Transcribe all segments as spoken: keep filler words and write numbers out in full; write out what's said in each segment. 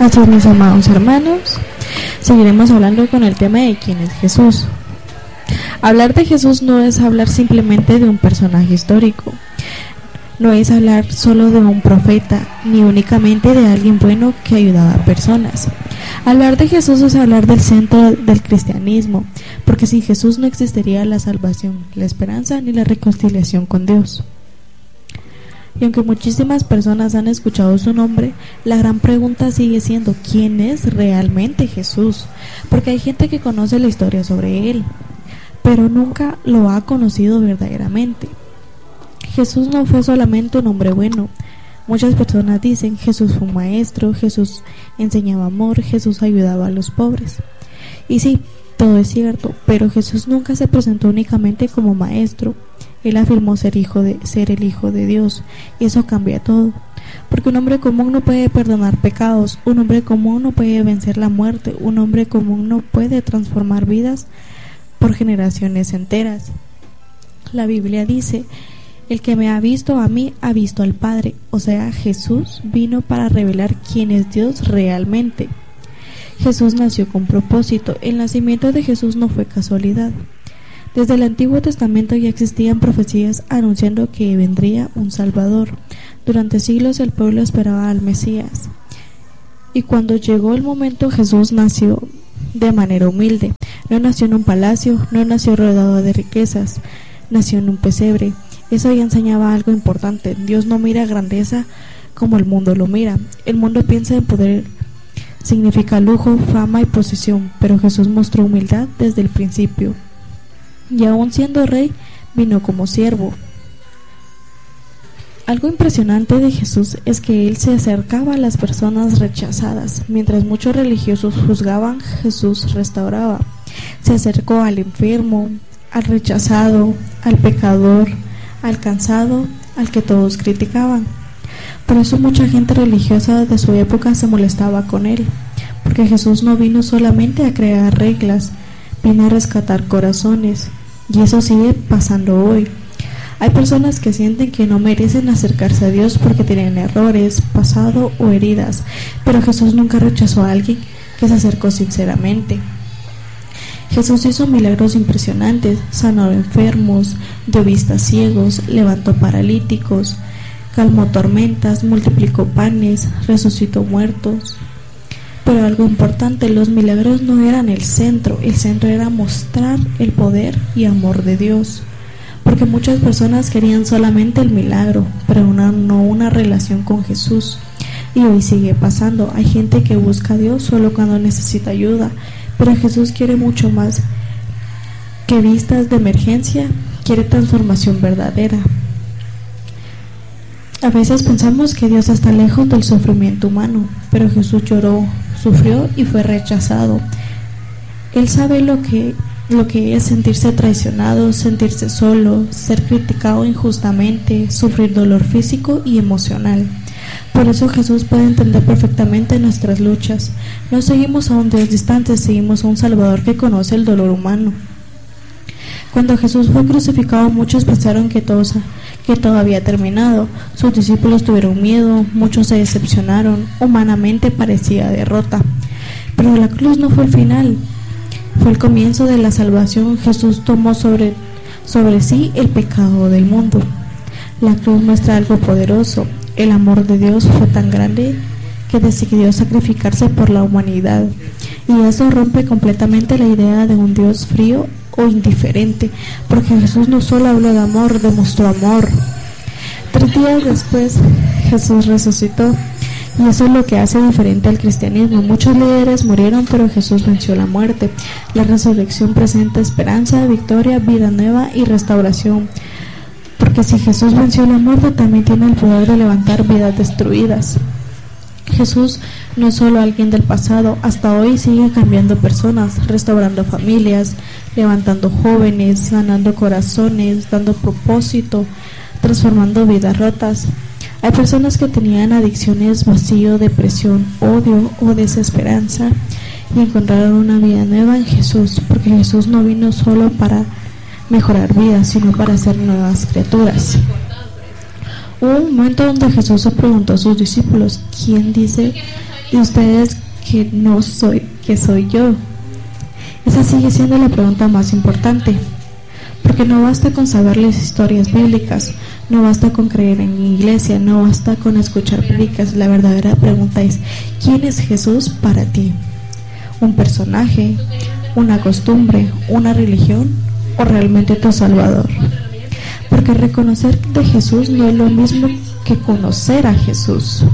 Así es, mis amados hermanos, seguiremos hablando con el tema de quién es Jesús. Hablar de Jesús no es hablar simplemente de un personaje histórico, no es hablar solo de un profeta, ni únicamente de alguien bueno que ayudaba a personas. Hablar de Jesús es hablar del centro del cristianismo, porque sin Jesús no existiría la salvación, la esperanza ni la reconciliación con Dios. Y aunque muchísimas personas han escuchado su nombre, la gran pregunta sigue siendo ¿quién es realmente Jesús? Porque hay gente que conoce la historia sobre él, pero nunca lo ha conocido verdaderamente. Jesús no fue solamente un hombre bueno. Muchas personas dicen Jesús fue un maestro, Jesús enseñaba amor, Jesús ayudaba a los pobres. Y sí, todo es cierto, pero Jesús nunca se presentó únicamente como maestro. Él afirmó ser hijo de ser el hijo de Dios, y eso cambia todo, porque un hombre común no puede perdonar pecados, un hombre común no puede vencer la muerte, un hombre común no puede transformar vidas por generaciones enteras. La Biblia dice: el que me ha visto a mí ha visto al Padre. O sea, Jesús vino para revelar quién es Dios realmente. Jesús nació con propósito. El nacimiento de Jesús no fue casualidad. Desde el Antiguo Testamento ya existían profecías anunciando que vendría un Salvador. Durante siglos el pueblo esperaba al Mesías. Y cuando llegó el momento, Jesús nació de manera humilde. No nació en un palacio, no nació rodeado de riquezas, nació en un pesebre. Eso ya enseñaba algo importante. Dios no mira grandeza como el mundo lo mira. El mundo piensa en poder, significa lujo, fama y posesión, pero Jesús mostró humildad desde el principio. Y aún siendo rey, vino como siervo. Algo impresionante de Jesús es que él se acercaba a las personas rechazadas. Mientras muchos religiosos juzgaban, Jesús restauraba. Se acercó al enfermo, al rechazado, al pecador, al cansado, al que todos criticaban. Por eso mucha gente religiosa de su época se molestaba con él, porque Jesús no vino solamente a crear reglas, vino a rescatar corazones, y eso sigue pasando hoy. Hay personas que sienten que no merecen acercarse a Dios porque tienen errores, pasado o heridas, pero Jesús nunca rechazó a alguien que se acercó sinceramente. Jesús hizo milagros impresionantes, sanó enfermos, dio vista a ciegos, levantó paralíticos, calmó tormentas, multiplicó panes, resucitó muertos. Pero algo importante, los milagros no eran el centro, el centro era mostrar el poder y amor de Dios. Porque muchas personas querían solamente el milagro, pero una, no una relación con Jesús. Y hoy sigue pasando, hay gente que busca a Dios solo cuando necesita ayuda, pero Jesús quiere mucho más que vistas de emergencia, quiere transformación verdadera. A veces pensamos que Dios está lejos del sufrimiento humano, pero Jesús lloró, sufrió y fue rechazado. Él sabe lo que, lo que es sentirse traicionado, sentirse solo, ser criticado injustamente, sufrir dolor físico y emocional. Por eso Jesús puede entender perfectamente nuestras luchas. No seguimos a un Dios distante, seguimos a un Salvador que conoce el dolor humano. Cuando Jesús fue crucificado, muchos pensaron que todo, que todo había terminado. Sus discípulos tuvieron miedo, muchos se decepcionaron, humanamente parecía derrota. Pero la cruz no fue el final, fue el comienzo de la salvación. Jesús tomó sobre, sobre sí el pecado del mundo. La cruz muestra algo poderoso. El amor de Dios fue tan grande que decidió sacrificarse por la humanidad, y eso rompe completamente la idea de un Dios frío o indiferente, porque Jesús no solo habló de amor, demostró amor. Tres días después Jesús resucitó, y eso es lo que hace diferente al cristianismo. Muchos líderes murieron, pero Jesús venció la muerte. La resurrección presenta esperanza, victoria, vida nueva y restauración. Porque si Jesús venció la muerte, también tiene el poder de levantar vidas destruidas. Jesús no es solo alguien del pasado, hasta hoy sigue cambiando personas, restaurando familias, levantando jóvenes, sanando corazones, dando propósito, transformando vidas rotas. Hay personas que tenían adicciones, vacío, depresión, odio o desesperanza, y encontraron una vida nueva en Jesús, porque Jesús no vino solo para mejorar vidas, sino para ser nuevas criaturas. Hubo un momento donde Jesús se preguntó a sus discípulos: ¿quién dice ¿Y ustedes que no soy, que soy yo? Esa sigue siendo la pregunta más importante, porque no basta con saber las historias bíblicas, no basta con creer en mi iglesia, no basta con escuchar predicas. La verdadera pregunta es: ¿quién es Jesús para ti? ¿Un personaje, una costumbre, una religión o realmente tu Salvador? Porque reconocer de Jesús no es lo mismo que conocer a Jesús.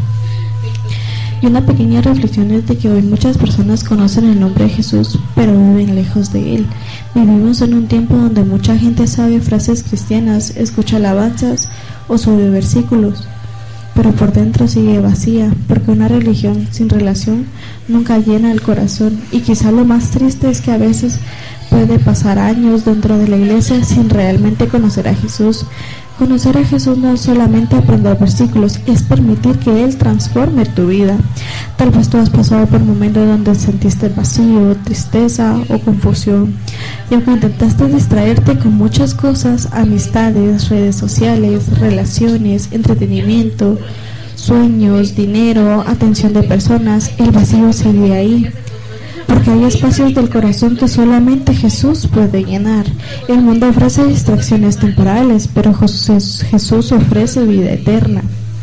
Y una pequeña reflexión es de que hoy muchas personas conocen el nombre de Jesús, pero viven lejos de Él. Vivimos en un tiempo donde mucha gente sabe frases cristianas, escucha alabanzas o sube versículos, pero por dentro sigue vacía, porque una religión sin relación nunca llena el corazón. Y quizá lo más triste es que a veces puede pasar años dentro de la iglesia sin realmente conocer a Jesús. Conocer a Jesús no es solamente aprender versículos, es permitir que Él transforme tu vida. Tal vez tú has pasado por momentos donde sentiste vacío, tristeza o confusión, y aunque intentaste distraerte con muchas cosas, amistades, redes sociales, relaciones, entretenimiento, sueños, dinero, atención de personas, el vacío sigue ahí. Porque hay espacios del corazón que solamente Jesús puede llenar. El mundo ofrece distracciones temporales, pero Jesús, Jesús ofrece vida eterna.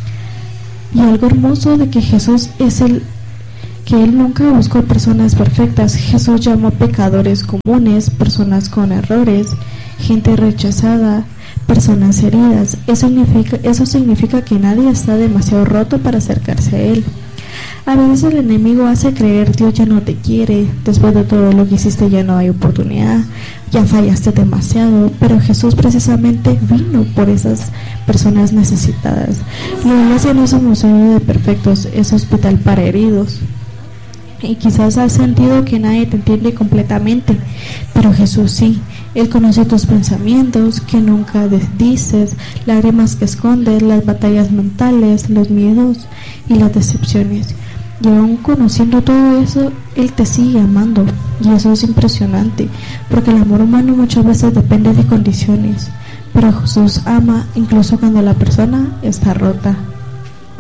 Y algo hermoso de que Jesús es el que Él nunca buscó personas perfectas. Jesús llamó pecadores comunes, personas con errores, gente rechazada, personas heridas. Eso significa, eso significa que nadie está demasiado roto para acercarse a Él. A veces el enemigo hace creer: Dios ya no te quiere, después de todo lo que hiciste ya no hay oportunidad, ya fallaste demasiado. Pero Jesús precisamente vino por esas personas necesitadas. La iglesia no es un museo de perfectos, es hospital para heridos. Y quizás has sentido que nadie te entiende completamente, pero Jesús sí. Él conoce tus pensamientos que nunca dices, lágrimas que escondes, las batallas mentales, los miedos y las decepciones. Y aún conociendo todo eso, Él te sigue amando. Y eso es impresionante, porque el amor humano muchas veces depende de condiciones, pero Jesús ama incluso cuando la persona está rota.